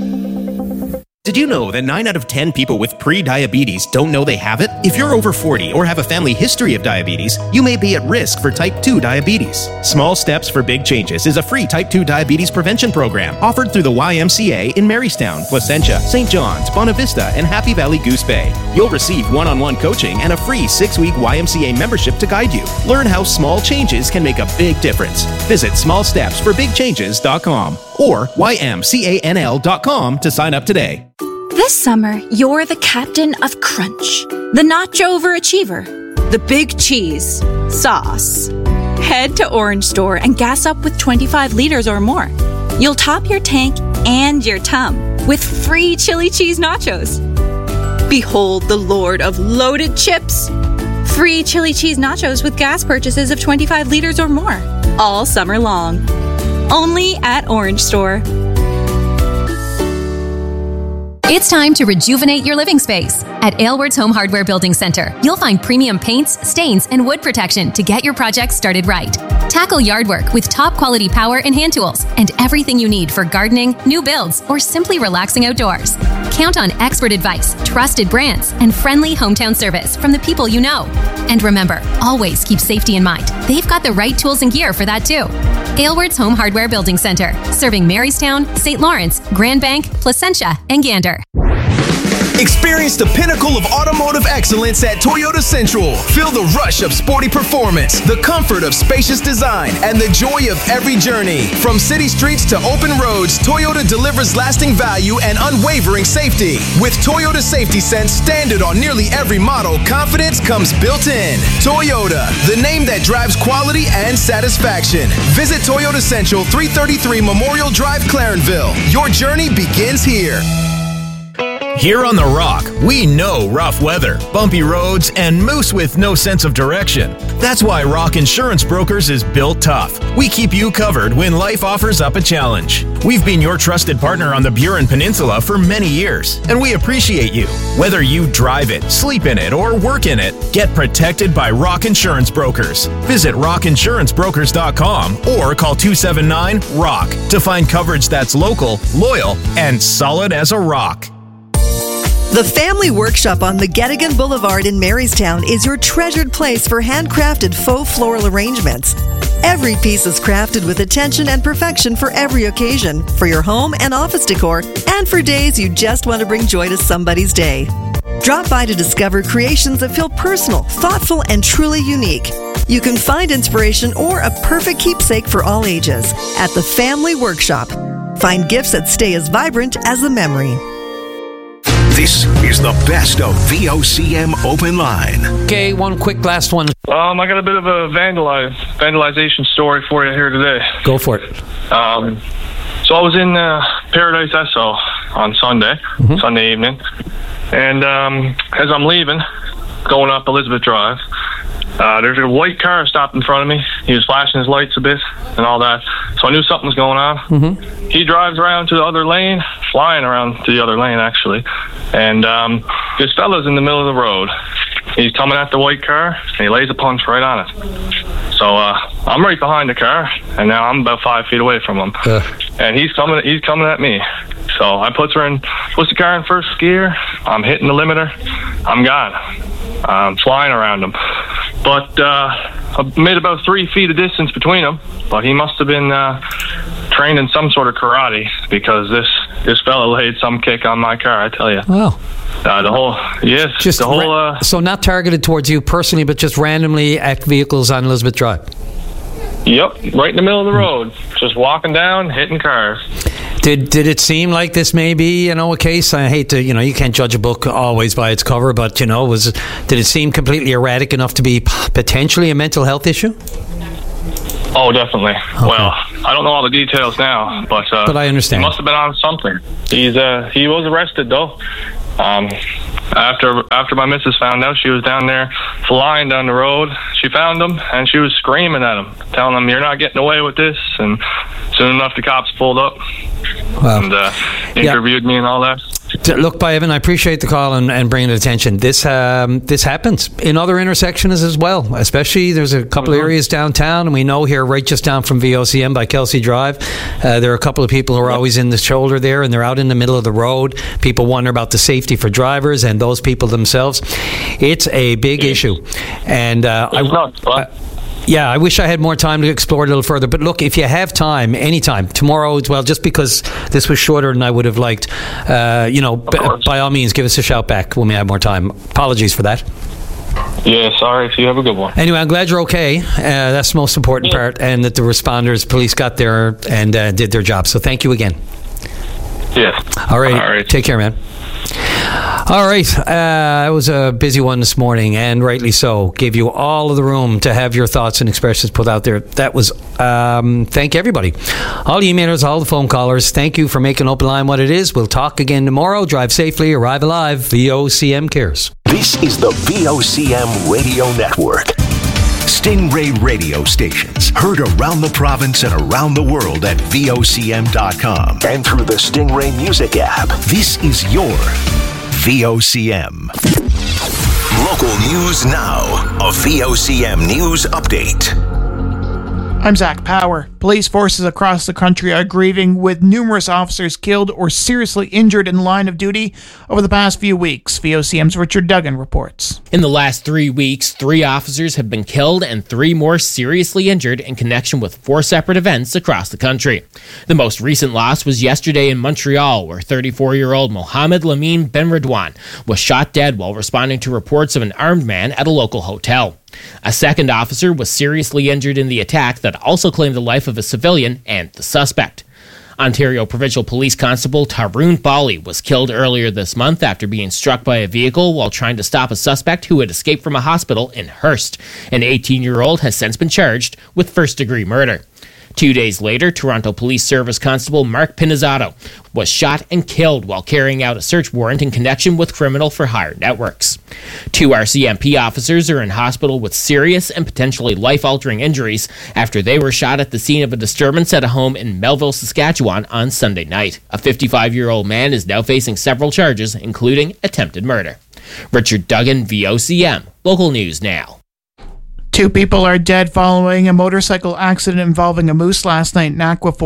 Did you know that 9 out of 10 people with pre-diabetes don't know they have it? If you're over 40 or have a family history of diabetes, you may be at risk for type 2 diabetes. Small Steps for Big Changes is a free type 2 diabetes prevention program offered through the YMCA in Marystown, Placentia, St. John's, Bonavista, and Happy Valley Goose Bay. You'll receive one-on-one coaching and a free 6-week YMCA membership to guide you. Learn how small changes can make a big difference. Visit smallstepsforbigchanges.com or ymcanl.com to sign up today. This summer, you're the captain of Crunch, the nacho overachiever, the big cheese, sauce. Head to Orange Store and gas up with 25 liters or more. You'll top your tank and your tum with free chili cheese nachos. Behold the Lord of loaded chips. Free chili cheese nachos with gas purchases of 25 liters or more. All summer long. Only at Orange Store. It's time to rejuvenate your living space. At Aylward's Home Hardware Building Center, you'll find premium paints, stains, and wood protection to get your project started right. Tackle yard work with top quality power and hand tools and everything you need for gardening, new builds, or simply relaxing outdoors. Count on expert advice, trusted brands, and friendly hometown service from the people you know. And remember, always keep safety in mind. They've got the right tools and gear for that too. Aylward's Home Hardware Building Center, serving Marystown, St. Lawrence, Grand Bank, Placentia, and Gander. Experience the pinnacle of automotive excellence at Toyota Central. Feel the rush of sporty performance, the comfort of spacious design, and the joy of every journey. From city streets to open roads, Toyota delivers lasting value and unwavering safety. With Toyota Safety Sense standard on nearly every model, confidence comes built in. Toyota, the name that drives quality and satisfaction. Visit Toyota Central, 333 Memorial Drive, Clarenville. Your journey begins here. Here on The Rock, we know rough weather, bumpy roads, and moose with no sense of direction. That's why Rock Insurance Brokers is built tough. We keep you covered when life offers up a challenge. We've been your trusted partner on the Burin Peninsula for many years, and we appreciate you. Whether you drive it, sleep in it, or work in it, get protected by Rock Insurance Brokers. Visit rockinsurancebrokers.com or call 279-ROCK to find coverage that's local, loyal, and solid as a rock. The Family Workshop on McGettigan Boulevard in Marystown is your treasured place for handcrafted faux floral arrangements. Every piece is crafted with attention and perfection for every occasion, for your home and office decor, and for days you just want to bring joy to somebody's day. Drop by to discover creations that feel personal, thoughtful, and truly unique. You can find inspiration or a perfect keepsake for all ages at the Family Workshop. Find gifts that stay as vibrant as the memory. This is the best of VOCM Open Line. Okay, one quick last one. I got a bit of a vandalization story for you here today. Go for it. So I was in Paradise Esso on Sunday evening, and as I'm leaving, going up Elizabeth Drive, there's a white car stopped in front of me. He was flashing his lights a bit and all that, so I knew something was going on. He drives around to the other lane, flying around to the other lane actually, and this fella's in the middle of the road. He's coming at the white car, and he lays a punch right on it. So I'm right behind the car, and now I'm about 5 feet away from him, and he's coming at me. So I puts the car in first gear. I'm hitting the limiter. I'm gone. I'm flying around him. But I made about 3 feet of distance between them. But he must have been trained in some sort of karate, because this fella laid some kick on my car, I tell you. Wow. So not targeted towards you personally, but just randomly at vehicles on Elizabeth Drive. Yep, right in the middle of the road, just walking down, hitting cars. Did it seem like this may be, a case? I hate to, you can't judge a book always by its cover, but, did it seem completely erratic enough to be potentially a mental health issue? Oh, definitely. Okay. Well, I don't know all the details now, but I understand. He must have been on something. He was arrested, though. After my missus found out, she was down there flying down the road. She found him, and she was screaming at him, telling him, "You're not getting away with this." And soon enough, the cops pulled up and interviewed me and all that. Look, Evan, I appreciate the call and bringing it attention. This happens in other intersections as well. Especially, there's a couple of areas downtown, and we know here, right just down from VOCM by Kelsey Drive, there are a couple of people who are always in the shoulder there, and they're out in the middle of the road. People wonder about the safety for drivers and those people themselves. It's a big issue, and I wish I had more time to explore it a little further. But look, if you have time, anytime, tomorrow as well, just because this was shorter than I would have liked, by all means, give us a shout back when we have more time. Apologies for that. Yeah, sorry. So you have a good one. Anyway, I'm glad you're okay. That's the most important part, and that the responders, police got there and did their job. So thank you again. Yeah. All right. Take care, man. All right, it was a busy one this morning, and rightly so. Gave you all of the room to have your thoughts and expressions put out there. That was, thank everybody. All the emailers, all the phone callers, thank you for making Open Line what it is. We'll talk again tomorrow. Drive safely, arrive alive. VOCM cares. This is the VOCM Radio Network. Stingray radio stations heard around the province and around the world at VOCM.com and through the Stingray Music app. This is your VOCM. Local news now. A VOCM news update. I'm Zach Power. Police forces across the country are grieving, with numerous officers killed or seriously injured in line of duty over the past few weeks. VOCM's Richard Duggan reports. In the last 3 weeks, 3 officers have been killed and 3 more seriously injured in connection with 4 separate events across the country. The most recent loss was yesterday in Montreal, where 34-year-old Mohamed Lamine Benredouane was shot dead while responding to reports of an armed man at a local hotel. A second officer was seriously injured in the attack that also claimed the life of a civilian and the suspect. Ontario Provincial Police Constable Tarun Bali was killed earlier this month after being struck by a vehicle while trying to stop a suspect who had escaped from a hospital in Hearst. An 18-year-old has since been charged with first-degree murder. 2 days later, Toronto Police Service Constable Mark Pinizzato was shot and killed while carrying out a search warrant in connection with criminal-for-hire networks. 2 RCMP officers are in hospital with serious and potentially life-altering injuries after they were shot at the scene of a disturbance at a home in Melville, Saskatchewan on Sunday night. A 55-year-old man is now facing several charges, including attempted murder. Richard Duggan, VOCM. Local News Now. 2 people are dead following a motorcycle accident involving a moose last night in Aquaford.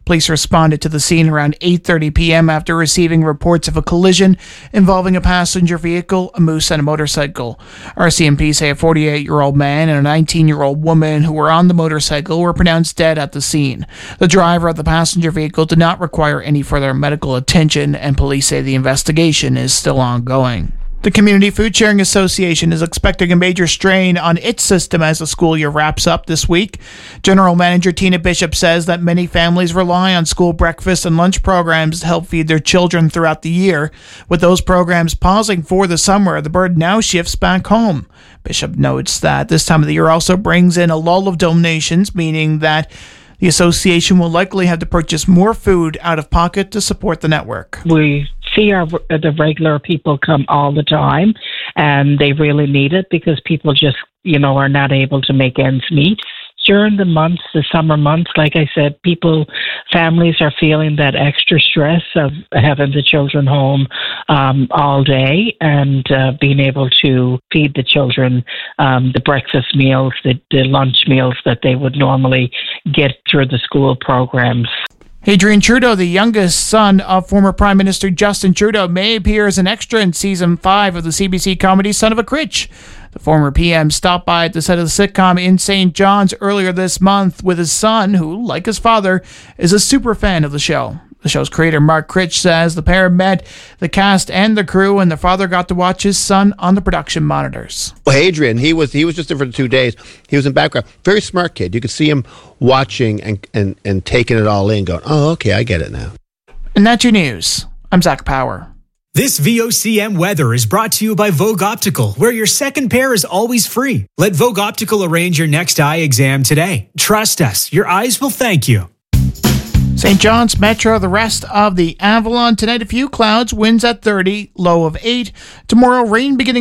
Police responded to the scene around 8:30 p.m. after receiving reports of a collision involving a passenger vehicle, a moose, and a motorcycle. RCMP say a 48-year-old man and a 19-year-old woman who were on the motorcycle were pronounced dead at the scene. The driver of the passenger vehicle did not require any further medical attention, and police say the investigation is still ongoing. The Community Food Sharing Association is expecting a major strain on its system as the school year wraps up this week. General Manager Tina Bishop says that many families rely on school breakfast and lunch programs to help feed their children throughout the year. With those programs pausing for the summer, the burden now shifts back home. Bishop notes that this time of the year also brings in a lull of donations, meaning that the association will likely have to purchase more food out of pocket to support the network. We see the regular people come all the time, and they really need it because people just, are not able to make ends meet. During the summer months, like I said, families are feeling that extra stress of having the children home all day and being able to feed the children the breakfast meals, the lunch meals that they would normally get through the school programs. Adrian Trudeau, the youngest son of former Prime Minister Justin Trudeau, may appear as an extra in Season 5 of the CBC comedy Son of a Critch. The former PM stopped by at the set of the sitcom in St. John's earlier this month with his son, who, like his father, is a super fan of the show. The show's creator, Mark Critch, says the pair met the cast and the crew, and the father got to watch his son on the production monitors. Well, Adrian, he was just there for 2 days. He was in background. Very smart kid. You could see him watching and taking it all in, going, oh, okay, I get it now. And that's your news. I'm Zach Power. This VOCM weather is brought to you by Vogue Optical, where your second pair is always free. Let Vogue Optical arrange your next eye exam today. Trust us, your eyes will thank you. St. John's Metro, the rest of the Avalon. Tonight, a few clouds, winds at 30, low of 8. Tomorrow, rain beginning